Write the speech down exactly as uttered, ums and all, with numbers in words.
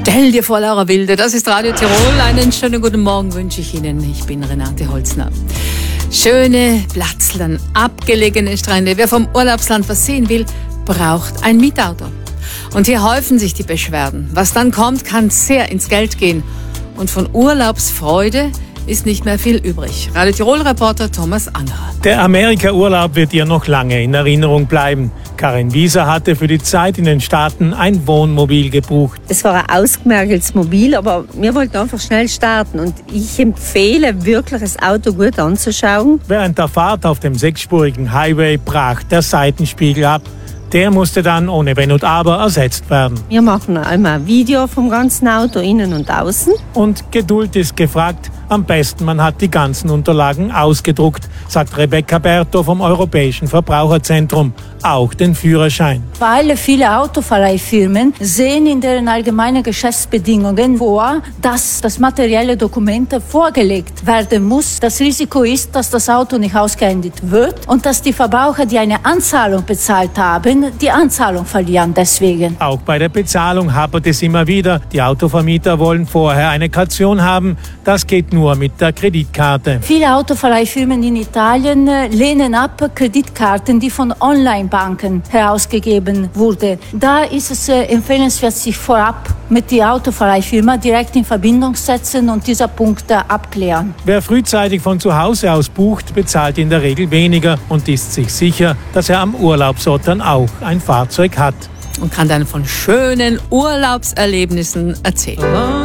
Stell dir vor, Laura Wilde, das ist Radio Tirol. Einen schönen guten Morgen wünsche ich Ihnen. Ich bin Renate Holzner. Schöne Platzlern, abgelegene Strände. Wer vom Urlaubsland was sehen will, braucht ein Mietauto. Und hier häufen sich die Beschwerden. Was dann kommt, kann sehr ins Geld gehen. Und von Urlaubsfreude ist nicht mehr viel übrig. Radio Tirol-Reporter Thomas Angerer. Der Amerika-Urlaub wird ihr noch lange in Erinnerung bleiben. Karin Wieser hatte für die Zeit in den Staaten ein Wohnmobil gebucht. Es war ein ausgemergeltes Mobil, aber wir wollten einfach schnell starten. Und ich empfehle wirklich, das Auto gut anzuschauen. Während der Fahrt auf dem sechsspurigen Highway brach der Seitenspiegel ab. Der musste dann ohne Wenn und Aber ersetzt werden. Wir machen einmal ein Video vom ganzen Auto, innen und außen. Und Geduld ist gefragt. Am besten, man hat die ganzen Unterlagen ausgedruckt, sagt Rebecca Berto vom Europäischen Verbraucherzentrum. Auch den Führerschein. Weil viele Autoverleihfirmen sehen in deren allgemeinen Geschäftsbedingungen vor, dass das materielle Dokument vorgelegt werden muss. Das Risiko ist, dass das Auto nicht ausgehändigt wird und dass die Verbraucher, die eine Anzahlung bezahlt haben, die Anzahlung verlieren deswegen. Auch bei der Bezahlung hapert es immer wieder. Die Autovermieter wollen vorher eine Kaution haben. Das geht nur mit der Kreditkarte. Viele Autoverleihfirmen in Italien lehnen ab Kreditkarten, die von Online-Banken herausgegeben wurden. Da ist es empfehlenswert, sich vorab mit der Autoverleihfirma direkt in Verbindung setzen und diese Punkte abklären. Wer frühzeitig von zu Hause aus bucht, bezahlt in der Regel weniger und ist sich sicher, dass er am Urlaubsort dann auch ein Fahrzeug hat. Und kann dann von schönen Urlaubserlebnissen erzählen.